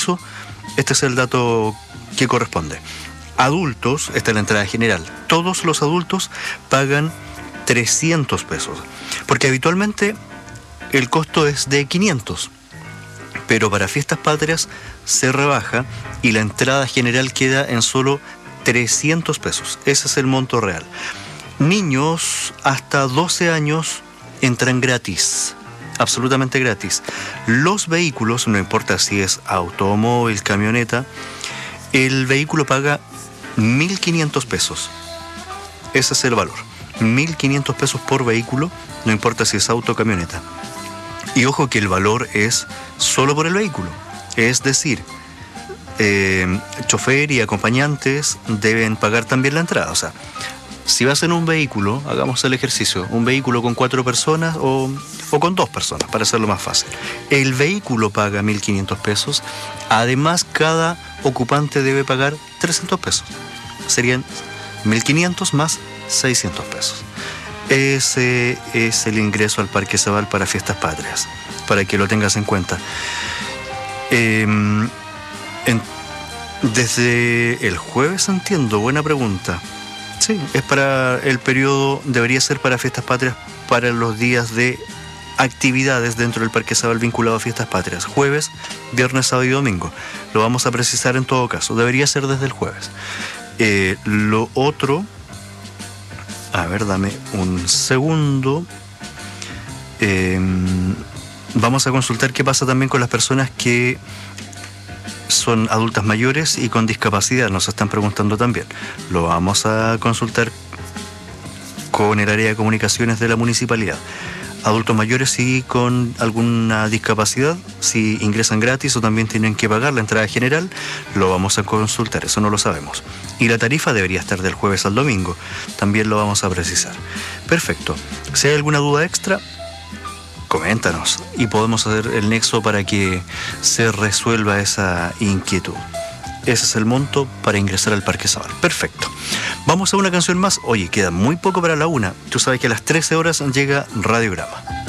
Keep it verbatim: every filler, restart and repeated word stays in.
preciso, este es el dato que corresponde. Adultos, esta es la entrada general, todos los adultos pagan trescientos pesos, porque habitualmente el costo es de quinientos, pero para Fiestas Patrias se rebaja y la entrada general queda en solo trescientos pesos. Ese es el monto real. Niños hasta doce años entran gratis, absolutamente gratis. Los vehículos, no importa si es automóvil, camioneta, el vehículo paga mil quinientos pesos. Ese es el valor. mil quinientos pesos por vehículo, no importa si es auto o camioneta. Y ojo que el valor es solo por el vehículo. Es decir, eh, chofer y acompañantes deben pagar también la entrada. O sea, si vas en un vehículo, hagamos el ejercicio, un vehículo con cuatro personas o, o con dos personas, para hacerlo más fácil. El vehículo paga mil quinientos pesos. Además, cada ocupante debe pagar trescientos pesos. Serían mil quinientos más seiscientos pesos. Ese es el ingreso al Parque Zabal para Fiestas Patrias, para que lo tengas en cuenta. Eh, en, desde el jueves, entiendo, buena pregunta. Sí, es para el periodo, debería ser para Fiestas Patrias, para los días de actividades dentro del Parque Zabal vinculado a Fiestas Patrias. Jueves, viernes, sábado y domingo. Lo vamos a precisar en todo caso. Debería ser desde el jueves. Eh, lo otro... A ver, dame un segundo. Eh, vamos a consultar qué pasa también con las personas que son adultas mayores y con discapacidad. Nos están preguntando también. Lo vamos a consultar con el área de comunicaciones de la municipalidad. Adultos mayores y con alguna discapacidad, si ingresan gratis o también tienen que pagar la entrada general, lo vamos a consultar, eso no lo sabemos. Y la tarifa debería estar del jueves al domingo, también lo vamos a precisar. Perfecto. Si hay alguna duda extra, coméntanos y podemos hacer el nexo para que se resuelva esa inquietud. Ese es el monto para ingresar al Parque Zabal. Perfecto. Vamos a una canción más. Oye, queda muy poco para la una. Tú sabes que a las trece horas llega Radiograma.